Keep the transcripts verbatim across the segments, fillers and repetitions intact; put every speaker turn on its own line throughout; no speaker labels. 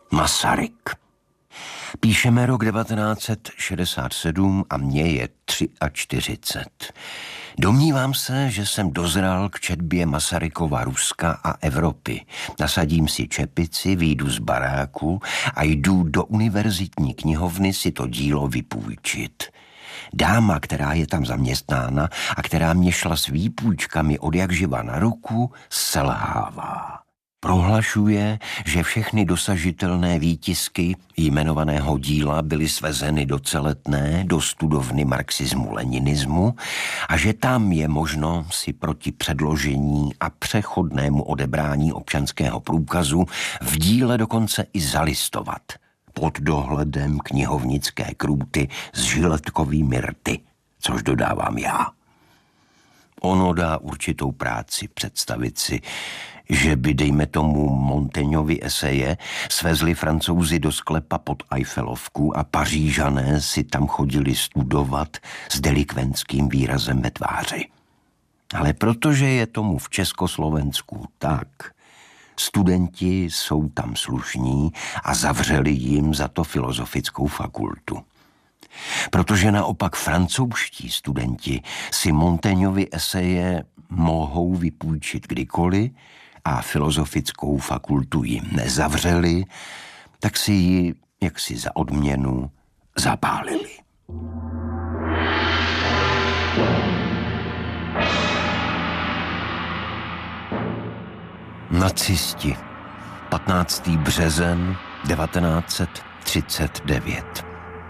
Masaryk. Píšeme rok devatenáct set šedesát sedm a mně je čtyřicet tři. Domnívám se, že jsem dozral k četbě Masarykova Ruska a Evropy. Nasadím si čepici, vyjdu z baráku a jdu do univerzitní knihovny si to dílo vypůjčit. Dáma, která je tam zaměstnána a která mě šla s výpůjčkami odjakživa na ruku, selhává. Prohlašuje, že všechny dosažitelné výtisky jmenovaného díla byly svezeny do celetné, do studovny marxismu-leninismu a že tam je možno si proti předložení a přechodnému odebrání občanského průkazu v díle dokonce i zalistovat pod dohledem knihovnické krůty s žiletkovými rty, což dodávám já. Ono dá určitou práci představit si, že by, dejme tomu, Montaignovy eseje svezli Francouzi do sklepa pod Eiffelovku a Pařížané si tam chodili studovat s delikventským výrazem ve tváři. Ale protože je tomu v Československu tak, studenti jsou tam slušní a zavřeli jim za to filozofickou fakultu. Protože naopak francouzští studenti si Montaignovy eseje mohou vypůjčit kdykoliv a filozofickou fakultu jim nezavřeli, tak si ji jaksi za odměnu zapálili. Nacisti. patnáctý březen devatenáct set třicet devět.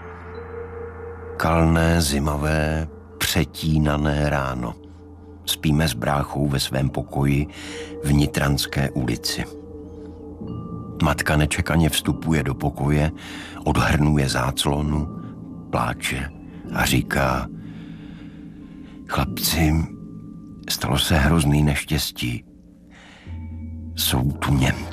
Kalné, zimové, přetínané ráno. Spíme s bráchou ve svém pokoji v Nitranské ulici. Matka nečekaně vstupuje do pokoje, odhrnuje záclonu, pláče a říká: chlapci, stalo se hrozný neštěstí. Jsou tu Němci.